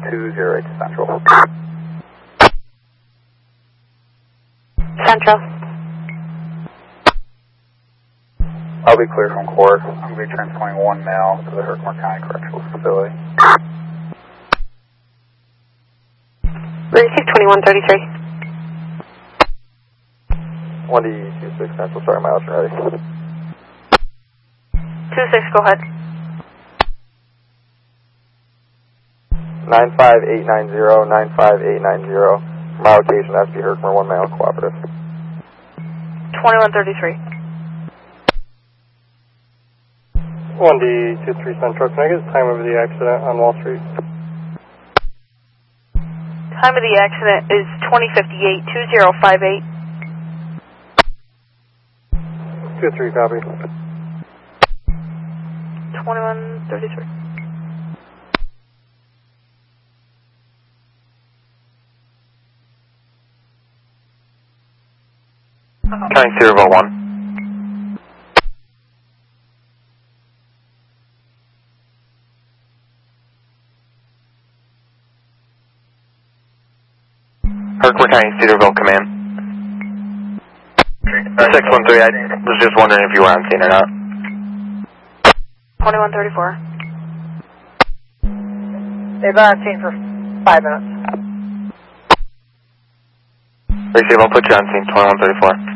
208 Central. Central. I'll be clear from court. I'm going to be transporting one male to the Herkimer County Correctional Facility. 2133. 1D26 Central, sorry, mileage ready. 26, go ahead. 95890, 95890. From our location, SB Herkimer, 1 male cooperative. 2133. 1D23 Central, can I get the time of the accident on Wall Street? Time of the accident is 2058, 2058. 2-3, copy. 2133. County Cedarville 1. Herkimer County Cedarville Command. 613, I was just wondering if you were on scene or not. 2134. They've been on scene for 5 minutes. Receive, I'll put you on scene, 2134.